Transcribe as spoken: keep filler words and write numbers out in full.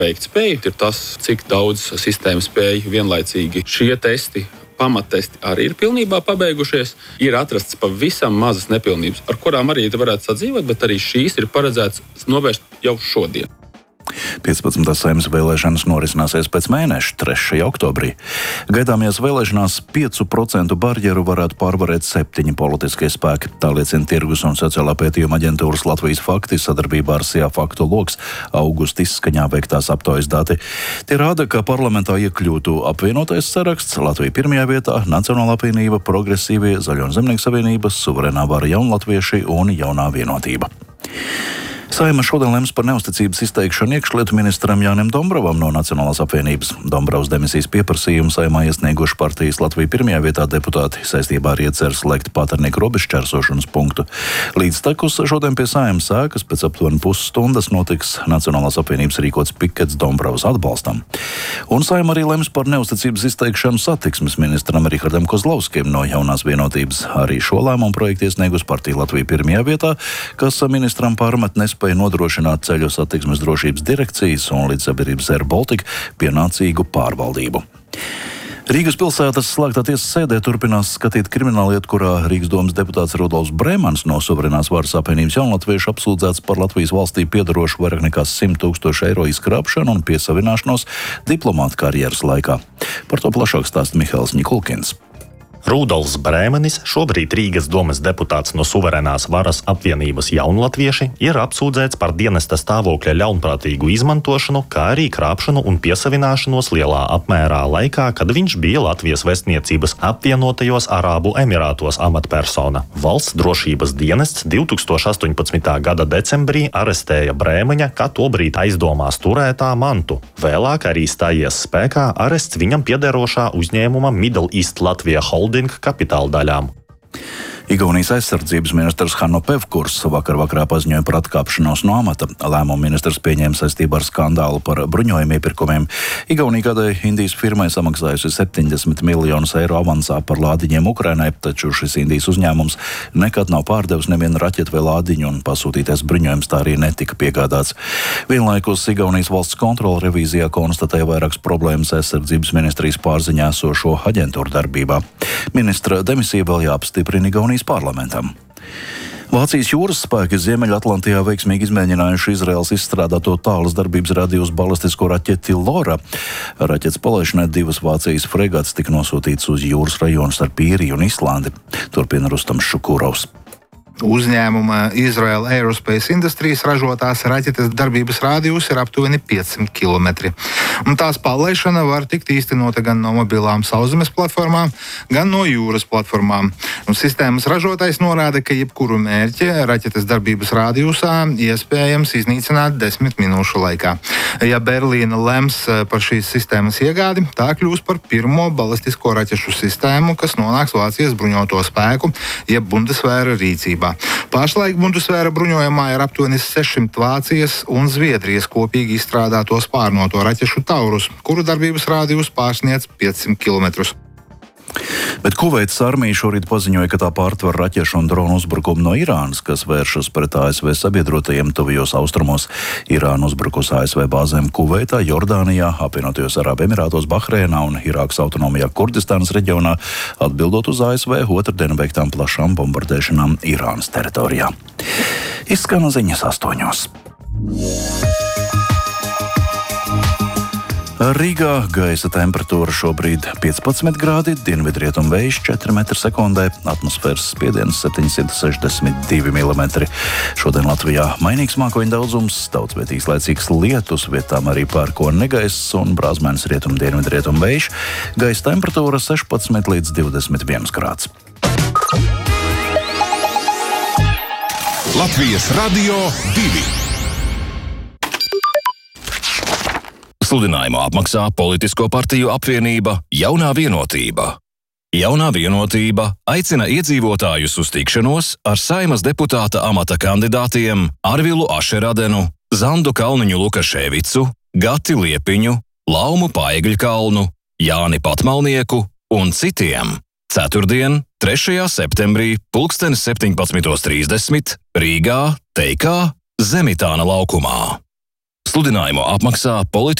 Veiktspēja ir tas, cik daudz sistēma spēj vienlaicīgi šie testi. Pamattesti arī ir pilnībā pabeigušies. Ir atrasts pavisam mazas nepilnības, ar kurām arī varētu sadzīvot, bet arī šīs ir paredzēts novērst jau šodien. piecpadsmitās Saeimas vēlēšanas norisināsies pēc mēneša, trešajā oktobrī. Gaidāmajās vēlēšanās piecu procentu barjeru varētu pārvarēt septiņi politiskie spēki. Tā liecina Tirgus un sociālā pētījuma aģentūras Latvijas fakti sadarbībā ar S I A faktu loks augusta izskaņā veiktās aptaujas dati. Tie rāda, ka parlamentā iekļūtu apvienotais saraksts, Latvija pirmajā vietā, Nacionālā apvienība, Progresīvie, Zaļo un Zemnieku savienības, Suverēnā vara Jaunlatvieši un Jaunā vienotība. Saeima šodien lems par neusticības izteikšanu iekšlietu ministram Jānim Dombrovam no Nacionālās apvienības. Dombrovs demisijas pieprasījumu Saeimā iesnieguši partijas Latvija pirmajā vietā deputāti saistībā ar ieceru slēgt Patarnieku robežšķērsošanas punktu. Līdztekus šodien pie Saeimas sēkas pēc aptuveni pusstundas notiks Nacionālās apvienības rīkots pikets Dombrovs atbalstam. Un Saeima arī lems par neusticības izteikšanu satiksmes ministram Rihardam Kozlovskim no Jaunās vienotības. Arī šo lēmumu projektu iesniegusi partija Latvija pirmajā vietā, kas ministram pārmet nespēja nodrošināt ceļu satiksmes drošības direkcijas un līdzsabiedrības Air Baltica pienācīgu pārvaldību. Rīgas pilsētas slēgtā tiesas sēdē turpinās skatīt krimināllietu, kurā Rīgas domas deputāts Rudolfs Brēmans no Suverēnās varas apvienības Jaunlatviešu apsūdzēts par Latvijas valstī piedarošu vairāk nekā simt tūkstošu eiro izkrāpšanu un piesavināšanos diplomāta karjeras laikā. Par to plašāk stāsta Mihails Nikulkins. Rudolfs Brēmanis, šobrīd Rīgas domas deputāts no Suverēnās varas apvienības Jaunlatvieši, ir apsūdzēts par dienesta stāvokļa ļaunprātīgu izmantošanu, kā arī krāpšanu un piesavināšanos lielā apmērā laikā, kad viņš bija Latvijas vēstniecības apvienotajos Arābu Emirātos amatpersona. Valsts drošības dienests divtūkstoš astoņpadsmitā gada decembrī arestēja Brēmaņa, kā tobrīd aizdomās turētā mantu. Vēlāk arī stājies spēkā arests viņam piederošā uzņēmuma Middle East Latvia Holding kapitāla daļām. Igaunijas aizsardzības ministrs Hanno Pevkurs vakar vakarā paziņoja par atkāpšanos no amata. Lēmumu ministrs pieņēma saistībā ar skandālu par bruņojumu iepirkumiem. Igaunija kādai Indijas firmai samaksājusi septiņdesmit miljonus eiro avansā par lādiņiem Ukrainai, taču šis Indijas uzņēmums nekad nav pārdevis nevienu raķetu vai lādiņu un pasūtītais bruņojums tā arī netika piegādāts. Vienlaikus Igaunijas valsts kontrole revīzijā konstatēja vairākas problēmas aizsardzības ministrijas pārziņā esošo aģentūru darbībā. Ministra demisija vēl jāapstiprina Igaunijas parlamentam. Vācijas jūras spēki Ziemeļatlantijā veiksmīgi izmēģinājuši Izraels izstrādāto tālas darbības radījusi balistisko raķeti Lora. Raķetes palaišanai divas Vācijas fregates tika nosūtītas uz jūras rajonu starp Īriju un Islandi. Turpina Rustams Šukurovs. Uzņēmuma Israel Aerospace Industries ražotās raķetes darbības rādījus ir aptuveni piecsimt kilometri. Un tās palaišana var tikt īstenota gan no mobilām sauszemes platformām, gan no jūras platformām. Un sistēmas ražotājs norāda, ka jebkuru mērķi raķetes darbības rādījusā iespējams iznīcināt desmit minūšu laikā. Ja Berlīna lems par šīs sistēmas iegādi, tā kļūs par pirmo balistisko raķešu sistēmu, kas nonāks Vācijas bruņoto spēku, jeb Bundesvēra rīcībā. Pašlaik Bundesvēra bruņojumā ir aptuveni sešsimt Vācijas un Zviedrijas kopīgi izstrādāto spārnoto raķešu Taurus, kuru darbības rādījus pārsniedz piecsimt kilometrus. Bet Kuveitas armija šorīt paziņoja, ka tā pārtver raķešu un dronu uzbrukumu no Irānas, kas vēršas pret A S V sabiedrotajiem tuvajos austrumos. Irāna uzbrukus A S V bāzēm Kuveitā, Jordānijā, apvienotajos Arābu Emirātos, Bahreinā un Irākas autonomijā Kurdistānas reģionā, atbildot uz A S V otrdien veiktām plašām bombardēšanām Irānas teritorijā. Izskan ziņas astoņos. Rīgā gaisa temperatūra šobrīd piecpadsmit grādi, dienvidrietumu vējš četri metri sekundē, atmosfēras spiediens septiņsimt sešdesmit divi milimetri. Šodien Latvijā mainīgs mākoņu daudzums, daudz viet īslaicīgs lietus, vietām arī pērkona negaiss un brāzmēns rietumu dienvidrietumu vējš. Gaisa temperatūra sešpadsmit līdz divdesmit viens grāds. Latvijas Radio divi. Sludinājumu apmaksā politisko partiju apvienība Jaunā vienotība. Jaunā vienotība aicina iedzīvotājus uz tikšanos ar Saeimas deputāta amata kandidātiem Arvilu Ašeradenu, Zandu Kalniņu Lukaševicu, Gati Liepiņu, Laumu Paegļkalnu, Jāni Patmalnieku un citiem. Ceturtdien, trešajā septembrī, pulkstens septiņpadsmit trīsdesmit Rīgā, Teikā, Zemitāna laukumā. Sludinājumu apmaksā politiskā